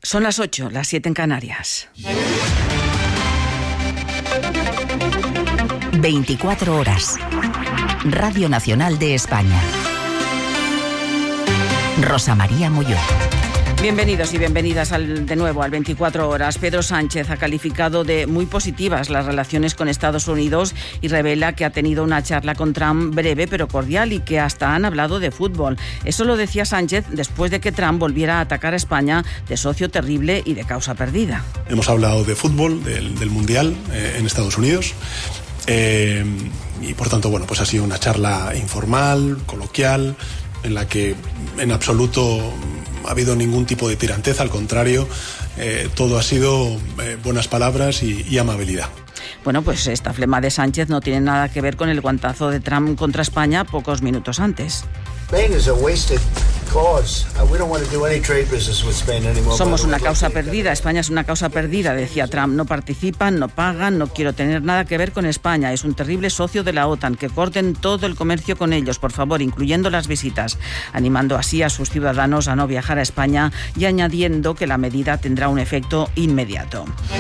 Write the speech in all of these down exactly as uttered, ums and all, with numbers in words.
Son las ocho, las siete en Canarias. veinticuatro horas. Radio Nacional de España. Rosa María Molló. Bienvenidos y bienvenidas al, de nuevo al veinticuatro horas. Pedro Sánchez ha calificado de muy positivas las relaciones con Estados Unidos y revela que ha tenido una charla con Trump breve pero cordial y que hasta han hablado de fútbol. Eso lo decía Sánchez después de que Trump volviera a atacar a España de socio terrible y de causa perdida. Hemos hablado de fútbol, del, del Mundial eh, en Estados Unidos. Eh, y por tanto, bueno, pues ha sido una charla informal, coloquial, en la que en absoluto ha habido ningún tipo de tiranteza, al contrario, eh, todo ha sido eh, buenas palabras y, y amabilidad. Bueno, pues esta flema de Sánchez no tiene nada que ver con el guantazo de Trump contra España pocos minutos antes. Somos una causa perdida, España es una causa perdida, decía Trump. No participan, no pagan, no quiero tener nada que ver con España. Es un terrible socio de la OTAN, que corten todo el comercio con ellos, por favor, incluyendo las visitas, animando así a sus ciudadanos a no viajar a España y añadiendo que la medida tendrá un efecto inmediato.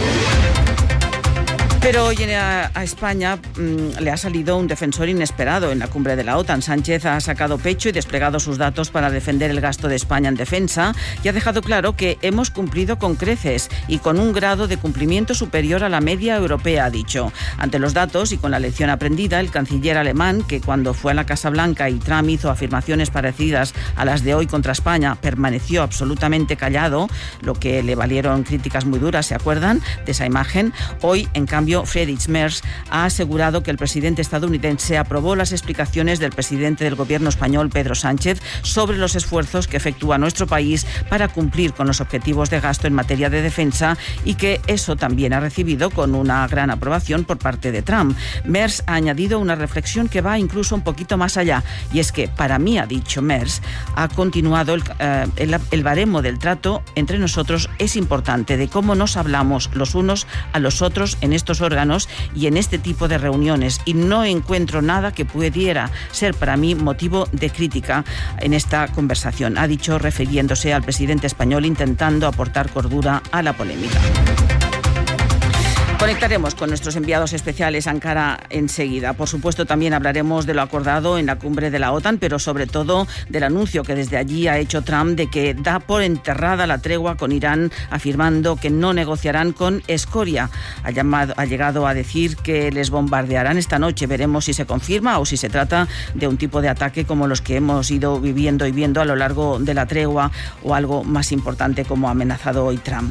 Pero hoy a, a España mmm, le ha salido un defensor inesperado en la cumbre de la OTAN. Sánchez ha sacado pecho y desplegado sus datos para defender el gasto de España en defensa y ha dejado claro que hemos cumplido con creces y con un grado de cumplimiento superior a la media europea, ha dicho. Ante los datos y con la lección aprendida, el canciller alemán, que cuando fue a la Casa Blanca y Trump hizo afirmaciones parecidas a las de hoy contra España, permaneció absolutamente callado, lo que le valieron críticas muy duras, ¿se acuerdan de esa imagen? Hoy, en cambio, Friedrich Merz ha asegurado que el presidente estadounidense aprobó las explicaciones del presidente del gobierno español, Pedro Sánchez, sobre los esfuerzos que efectúa nuestro país para cumplir con los objetivos de gasto en materia de defensa y que eso también ha recibido con una gran aprobación por parte de Trump. Merz ha añadido una reflexión que va incluso un poquito más allá, y es que para mí, ha dicho Merz, ha continuado el, eh, el, el baremo del trato entre nosotros es importante, de cómo nos hablamos los unos a los otros en estos órganos y en este tipo de reuniones, y no encuentro nada que pudiera ser para mí motivo de crítica en esta conversación, ha dicho, refiriéndose al presidente español, intentando aportar cordura a la polémica. Conectaremos con nuestros enviados especiales a Ankara enseguida. Por supuesto, también hablaremos de lo acordado en la cumbre de la OTAN, pero sobre todo del anuncio que desde allí ha hecho Trump de que da por enterrada la tregua con Irán, afirmando que no negociarán con escoria. Ha, llamado, ha llegado a decir que les bombardearán esta noche. Veremos si se confirma o si se trata de un tipo de ataque como los que hemos ido viviendo y viendo a lo largo de la tregua, o algo más importante como ha amenazado hoy Trump.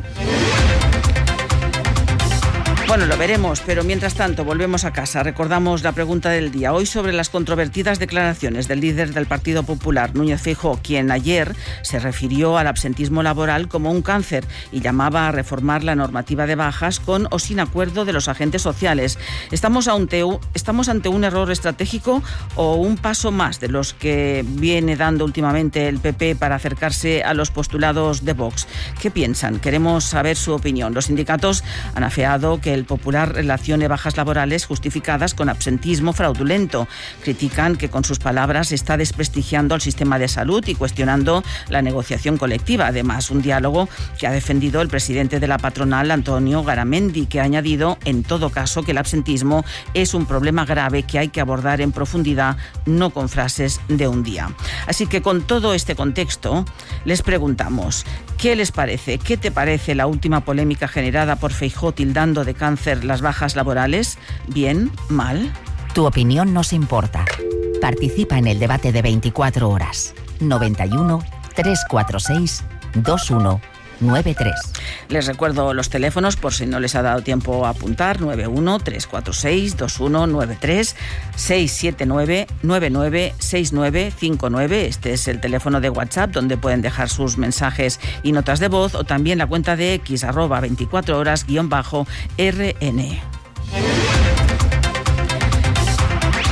Bueno, lo veremos, pero mientras tanto volvemos a casa. Recordamos la pregunta del día. Hoy sobre las controvertidas declaraciones del líder del Partido Popular, Núñez Feijóo, quien ayer se refirió al absentismo laboral como un cáncer y llamaba a reformar la normativa de bajas con o sin acuerdo de los agentes sociales. ¿Estamos ante, estamos ante un error estratégico o un paso más de los que viene dando últimamente el P P para acercarse a los postulados de Vox? ¿Qué piensan? Queremos saber su opinión. Los sindicatos han afeado que el Popular relacione bajas laborales justificadas con absentismo fraudulento. Critican que con sus palabras está desprestigiando al sistema de salud y cuestionando la negociación colectiva. Además, un diálogo que ha defendido el presidente de la patronal, Antonio Garamendi, que ha añadido, en todo caso, que el absentismo es un problema grave que hay que abordar en profundidad, no con frases de un día. Así que con todo este contexto, les preguntamos, ¿qué les parece? ¿Qué te parece la última polémica generada por Feijóo tildando de cáncer las bajas laborales? ¿Bien? ¿Mal? Tu opinión nos importa. Participa en el debate de veinticuatro horas. noventa y uno, trescientos cuarenta y seis, veintiuno noventa y tres. Les recuerdo los teléfonos por si no les ha dado tiempo a apuntar: nueve uno, tres cuatro seis, veintiuno noventa y tres, seis siete nueve, nueve nueve seis nueve cinco nueve. Este es el teléfono de WhatsApp donde pueden dejar sus mensajes y notas de voz, o también la cuenta de X, arroba veinticuatro horas guión bajo R N. Y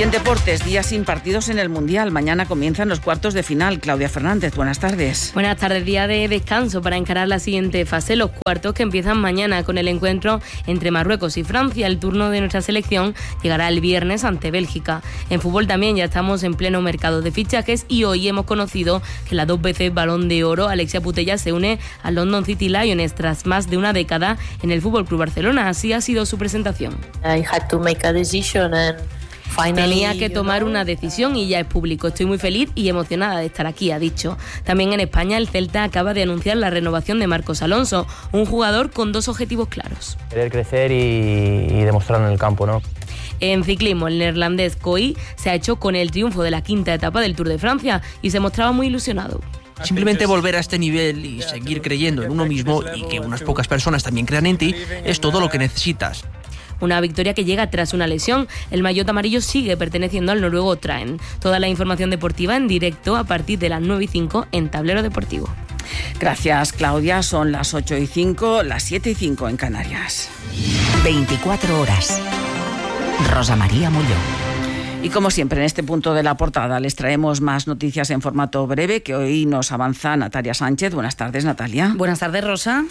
Y en deportes, días sin partidos en el Mundial. Mañana comienzan los cuartos de final. Claudia Fernández, buenas tardes. Buenas tardes, día de descanso para encarar la siguiente fase, los cuartos que empiezan mañana con el encuentro entre Marruecos y Francia. El turno de nuestra selección llegará el viernes ante Bélgica. En fútbol también ya estamos en pleno mercado de fichajes y hoy hemos conocido que la dos veces Balón de Oro Alexia Putellas se une al London City Lions tras más de una década en el F C Barcelona. Así ha sido su presentación. I had to make a decision and Tenía que tomar una decisión y ya es público. Estoy muy feliz y emocionada de estar aquí, ha dicho. También en España, el Celta acaba de anunciar la renovación de Marcos Alonso, un jugador con dos objetivos claros. Querer crecer y, y demostrarlo en el campo, ¿no? En ciclismo, el neerlandés Coy se ha hecho con el triunfo de la quinta etapa del Tour de Francia y se mostraba muy ilusionado. Simplemente volver a este nivel y seguir creyendo en uno mismo y que unas pocas personas también crean en ti es todo lo que necesitas. Una victoria que llega tras una lesión. El maillot amarillo sigue perteneciendo al noruego Traen. Toda la información deportiva en directo a partir de las nueve y cinco en Tablero Deportivo. Gracias, Claudia. Son las ocho y cinco, las siete y cinco en Canarias. veinticuatro horas. Rosa María Mulló. Y como siempre, en este punto de la portada les traemos más noticias en formato breve que hoy nos avanza Natalia Sánchez. Buenas tardes, Natalia. Buenas tardes, Rosa.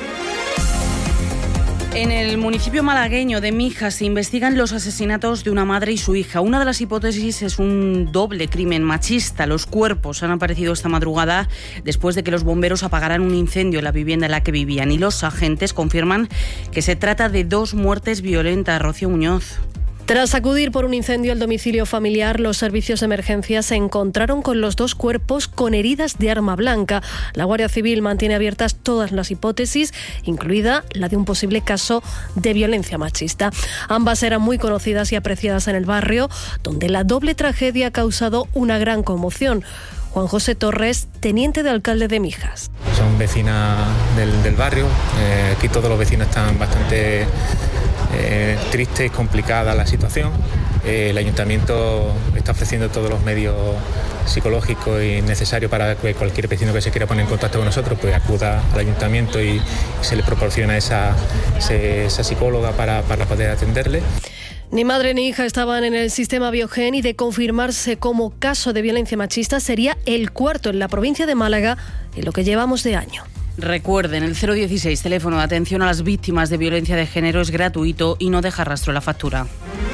En el municipio malagueño de Mijas se investigan los asesinatos de una madre y su hija. Una de las hipótesis es un doble crimen machista. Los cuerpos han aparecido esta madrugada después de que los bomberos apagaran un incendio en la vivienda en la que vivían. Y los agentes confirman que se trata de dos muertes violentas. Rocío Muñoz. Tras acudir por un incendio al domicilio familiar, los servicios de emergencia se encontraron con los dos cuerpos con heridas de arma blanca. La Guardia Civil mantiene abiertas todas las hipótesis, incluida la de un posible caso de violencia machista. Ambas eran muy conocidas y apreciadas en el barrio, donde la doble tragedia ha causado una gran conmoción. Juan José Torres, teniente de alcalde de Mijas. Son vecinas del, del barrio, eh, aquí todos los vecinos están bastante eh, tristes, complicada la situación. Eh, el ayuntamiento está ofreciendo todos los medios psicológicos y necesarios para que cualquier vecino que se quiera poner en contacto con nosotros pues acuda al ayuntamiento y, y se le proporciona esa, esa psicóloga para, para poder atenderle. Ni madre ni hija estaban en el sistema Biogen y de confirmarse como caso de violencia machista sería el cuarto en la provincia de Málaga en lo que llevamos de año. Recuerden, el cero dieciséis, teléfono de atención a las víctimas de violencia de género, es gratuito y no deja rastro en la factura.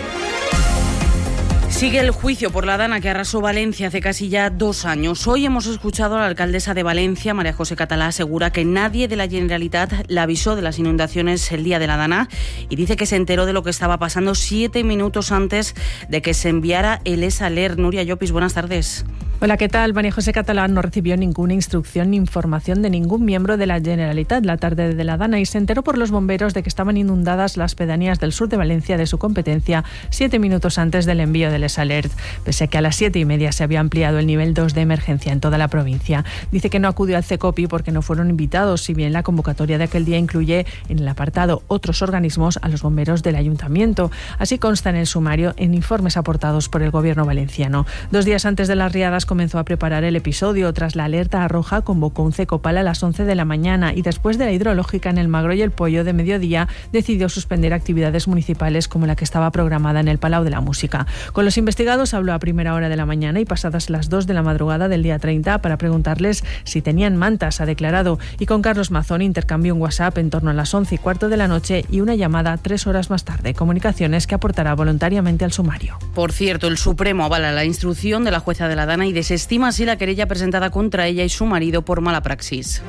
Sigue el juicio por la dana que arrasó Valencia hace casi ya dos años. Hoy hemos escuchado a la alcaldesa de Valencia, María José Catalá, asegura que nadie de la Generalitat la avisó de las inundaciones el día de la dana y dice que se enteró de lo que estaba pasando siete minutos antes de que se enviara el ESALER. Nuria Llopis, buenas tardes. Hola, ¿qué tal? María José Catalá no recibió ninguna instrucción ni información de ningún miembro de la Generalitat la tarde de la dana y se enteró por los bomberos de que estaban inundadas las pedanías del sur de Valencia de su competencia siete minutos antes del envío del ESALERT, pese a que a las siete y media se había ampliado el nivel dos de emergencia en toda la provincia. Dice que no acudió al CECOPI porque no fueron invitados, si bien la convocatoria de aquel día incluye en el apartado otros organismos a los bomberos del ayuntamiento. Así consta en el sumario en informes aportados por el gobierno valenciano. Dos días antes de las riadas comenzó a preparar el episodio. Tras la alerta roja convocó un CECOPAL a las once de la mañana y después de la hidrológica en el Magro y el Pollo de mediodía decidió suspender actividades municipales como la que estaba programada en el Palau de la Música. Con los investigados habló a primera hora de la mañana y pasadas las dos de la madrugada del día treinta para preguntarles si tenían mantas, ha declarado, y con Carlos Mazón intercambió un WhatsApp en torno a las once y cuarto de la noche y una llamada tres horas más tarde. Comunicaciones que aportará voluntariamente al sumario. Por cierto, el Supremo avala la instrucción de la jueza de la dana y desestima así la querella presentada contra ella y su marido por mala praxis.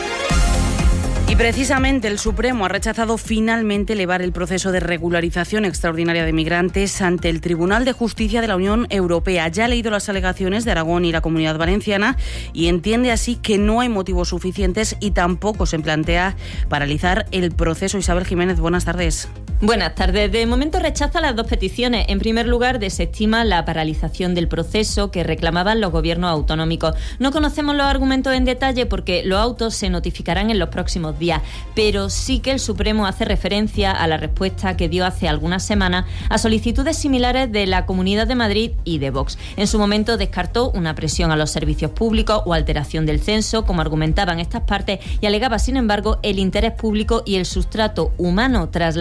Y precisamente el Supremo ha rechazado finalmente elevar el proceso de regularización extraordinaria de migrantes ante el Tribunal de Justicia de la Unión Europea. Ya ha leído las alegaciones de Aragón y la Comunidad Valenciana y entiende así que no hay motivos suficientes y tampoco se plantea paralizar el proceso. Isabel Jiménez, buenas tardes. Buenas tardes. De momento rechaza las dos peticiones. En primer lugar, desestima la paralización del proceso que reclamaban los gobiernos autonómicos. No conocemos los argumentos en detalle porque los autos se notificarán en los próximos días, pero sí que el Supremo hace referencia a la respuesta que dio hace algunas semanas a solicitudes similares de la Comunidad de Madrid y de Vox. En su momento descartó una presión a los servicios públicos o alteración del censo, como argumentaban estas partes, y alegaba, sin embargo, el interés público y el sustrato humano tras la regularización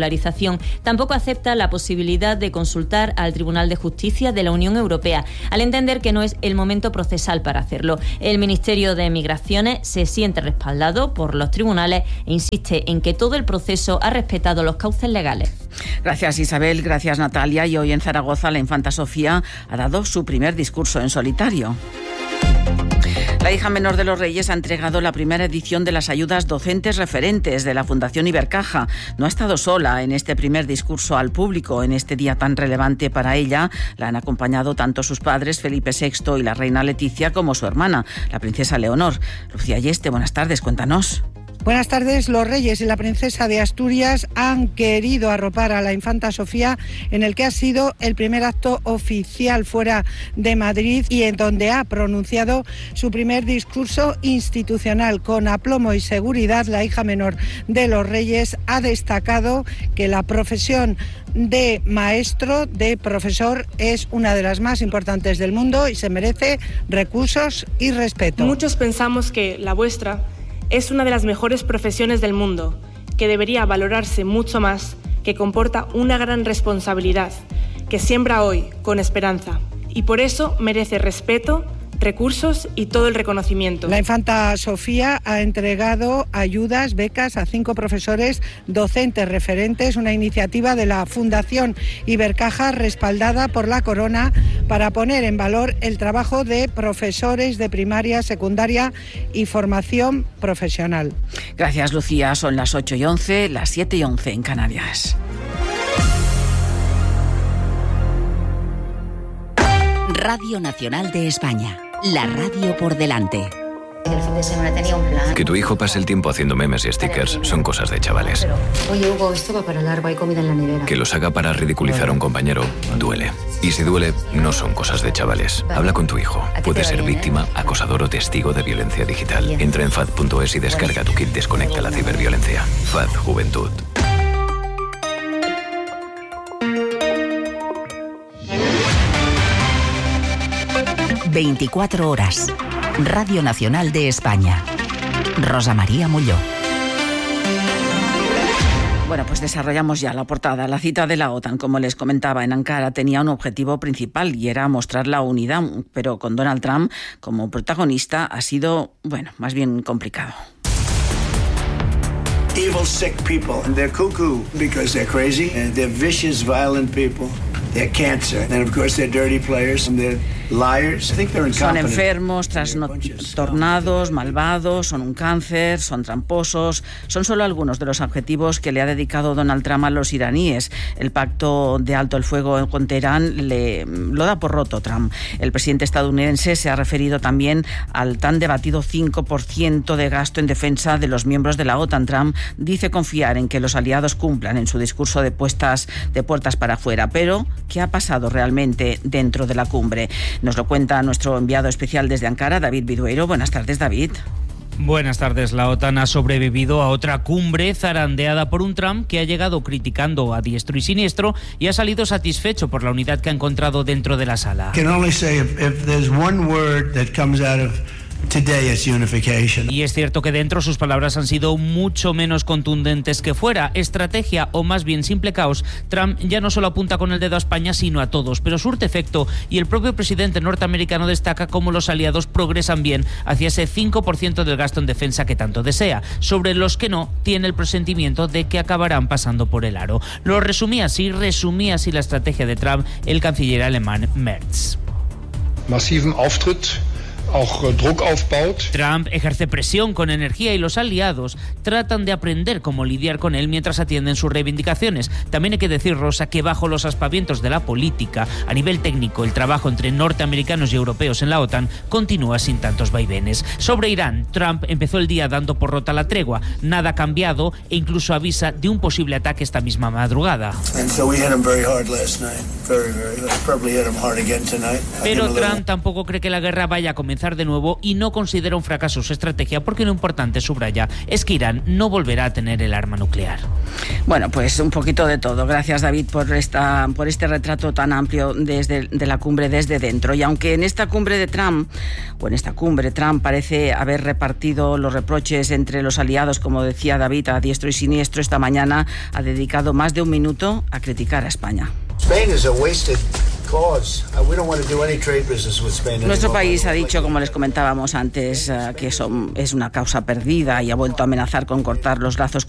regularización. Tampoco acepta la posibilidad de consultar al Tribunal de Justicia de la Unión Europea, al entender que no es el momento procesal para hacerlo. El Ministerio de Migraciones se siente respaldado por los tribunales e insiste en que todo el proceso ha respetado los cauces legales. Gracias, Isabel. Gracias, Natalia. Y hoy en Zaragoza la infanta Sofía ha dado su primer discurso en solitario. La hija menor de los Reyes ha entregado la primera edición de las ayudas docentes referentes de la Fundación Ibercaja. No ha estado sola en este primer discurso al público en este día tan relevante para ella. La han acompañado tanto sus padres, Felipe sexto y la reina Leticia, como su hermana, la princesa Leonor. Lucía Yeste, buenas tardes, cuéntanos. Buenas tardes. Los reyes y la princesa de Asturias han querido arropar a la infanta Sofía en el que ha sido el primer acto oficial fuera de Madrid y en donde ha pronunciado su primer discurso institucional. Con aplomo y seguridad, la hija menor de los reyes ha destacado que la profesión de maestro, de profesor, es una de las más importantes del mundo y se merece recursos y respeto. Muchos pensamos que la vuestra es una de las mejores profesiones del mundo, que debería valorarse mucho más, que comporta una gran responsabilidad, que siembra hoy con esperanza y por eso merece respeto, recursos y todo el reconocimiento. La infanta Sofía ha entregado ayudas, becas a cinco profesores docentes referentes, una iniciativa de la Fundación Ibercaja respaldada por la Corona para poner en valor el trabajo de profesores de primaria, secundaria y formación profesional. Gracias, Lucía. Son las ocho y once, las siete y once en Canarias. Radio Nacional de España. La radio por delante. El fin de semana tenía un plan. Que tu hijo pase el tiempo haciendo memes y stickers son cosas de chavales. Oye, Hugo, esto va para largo, hay comida en la nevera. Que los haga para ridiculizar a un compañero duele. Y si duele, no son cosas de chavales. Habla con tu hijo. Puede ser víctima, acosador o testigo de violencia digital. Entra en fad punto es y descarga tu kit Desconecta la ciberviolencia. F A D Juventud. veinticuatro horas. Radio Nacional de España. Rosa María Molló. Bueno, pues desarrollamos ya la portada. La cita de la OTAN, como les comentaba, en Ankara tenía un objetivo principal y era mostrar la unidad, pero con Donald Trump como protagonista ha sido, bueno, más bien complicado. Evil, sick people, and they're cuckoo because they're crazy, and they're vicious, violent people. They're cancer, and of course they're dirty players, and they're liars. I think they're Son incompetent. enfermos, trastornados, malvados, son un cáncer, son tramposos. Son solo algunos de los adjetivos que le ha dedicado Donald Trump a los iraníes. El pacto de alto el fuego con Teherán le, lo da por roto Trump. El presidente estadounidense se ha referido también al tan debatido cinco por ciento de gasto en defensa de los miembros de la OTAN. Trump dice confiar en que los aliados cumplan en su discurso de, puestas, de puertas para afuera, pero ¿qué ha pasado realmente dentro de la cumbre? Nos lo cuenta nuestro enviado especial desde Ankara, David Vidueiro. Buenas tardes, David. Buenas tardes. La OTAN ha sobrevivido a otra cumbre zarandeada por un Trump que ha llegado criticando a diestro y siniestro y ha salido satisfecho por la unidad que ha encontrado dentro de la sala. Can only say if, if there's one word that comes out of today, it's unification. Y es cierto que dentro sus palabras han sido mucho menos contundentes que fuera. Estrategia o más bien simple caos. Trump ya no solo apunta con el dedo a España sino a todos, pero surte efecto y el propio presidente norteamericano destaca cómo los aliados progresan bien hacia ese cinco por ciento del gasto en defensa que tanto desea, sobre los que no tiene el presentimiento de que acabarán pasando por el aro. Lo resumía así, resumía así la estrategia de Trump el canciller alemán Merz. Massiven Auftritt. Auch Druck aufbaut. Trump ejerce presión con energía y los aliados tratan de aprender cómo lidiar con él mientras atienden sus reivindicaciones. También hay que decir, Rosa, que bajo los aspavientos de la política, a nivel técnico, el trabajo entre norteamericanos y europeos en la OTAN continúa sin tantos vaivenes. Sobre Irán, Trump empezó el día dando por rota la tregua. Nada ha cambiado e incluso avisa de un posible ataque esta misma madrugada. Pero Trump tampoco cree que la guerra vaya a comenzar comenzar de nuevo y no considera un fracaso su estrategia porque lo importante, subraya, es que Irán no volverá a tener el arma nuclear. Bueno, pues un poquito de todo. Gracias, David, por esta por este retrato tan amplio desde de la cumbre desde dentro. Y aunque en esta cumbre de Trump, o en esta cumbre, Trump parece haber repartido los reproches entre los aliados, como decía David, a diestro y siniestro, esta mañana ha dedicado más de un minuto a criticar a España. Nuestro país ha dicho, como les comentábamos antes, que son, es una causa perdida y ha vuelto a amenazar con cortar los lazos